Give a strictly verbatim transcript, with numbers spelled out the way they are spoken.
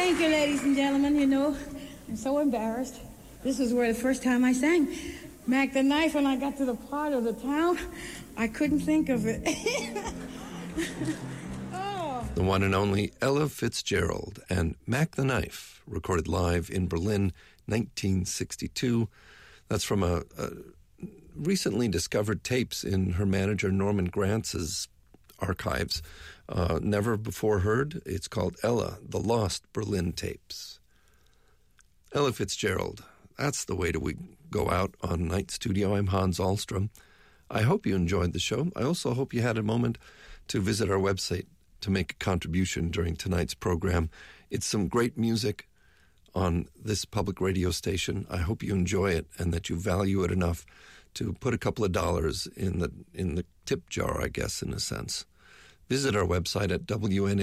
Thank you, ladies and gentlemen. You know, I'm so embarrassed. This was where the first time I sang Mac the Knife, when I got to the part of the town, I couldn't think of it. Oh. The one and only Ella Fitzgerald and Mac the Knife, recorded live in Berlin, nineteen sixty-two. That's from a, a recently discovered tapes in her manager Norman Grantz's archives. Uh, never before heard. It's called Ella, The Lost Berlin Tapes. Ella Fitzgerald. That's the way to we go out on Night Studio. I'm Hans Ahlstrom. I hope you enjoyed the show. I also hope you had a moment to visit our website to make a contribution during tonight's program. It's some great music on this public radio station. I hope you enjoy it and that you value it enough to put a couple of dollars in the in the tip jar, I guess, in a sense. Visit our website at W N